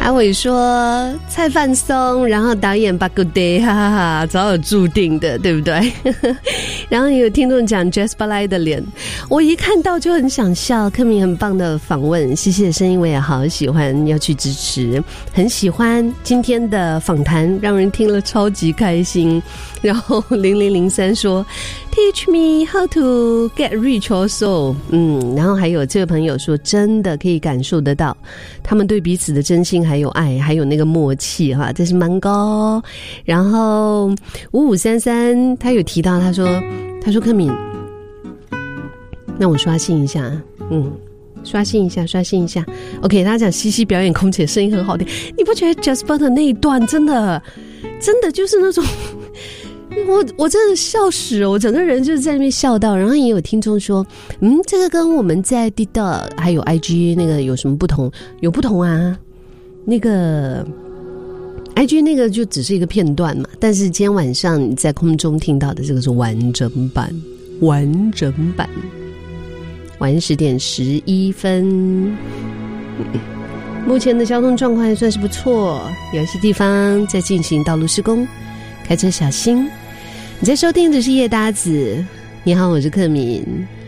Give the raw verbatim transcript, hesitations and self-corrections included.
阿伟说菜饭松，然后导演巴古德，哈哈哈，早有注定的，对不对？然后也有听众讲 Jess 巴莱的脸，我一看到就很想笑。柯明很棒的访问，西西的声音我也好喜欢，要去支持，很喜欢今天的访谈，让人听了超级开心。然后零零零三说 Teach me how to get rich also， 嗯，然后还有这个朋友说真的可以感受得到他们对彼此的真心还有爱还有那个默契哈，这是蛮高。然后五五三三他有提到，他说他说柯敏，那我刷新一下，嗯，刷新一下刷新一下 OK， 他讲西西表演空姐声音很好听，你不觉得 Jasper 的那一段真的真的就是那种我我真的笑死了，我整个人就是在那边笑到。然后也有听众说嗯，这个跟我们在 D 的还有 I G 那个有什么不同？有不同啊，那个 I G 那个就只是一个片段嘛，但是今天晚上你在空中听到的这个是完整版，完整版。晚十点十一分，目前的交通状况还算是不错，有一些地方在进行道路施工，开车小心。你在收听的是夜搭子，你好，我是柯敏。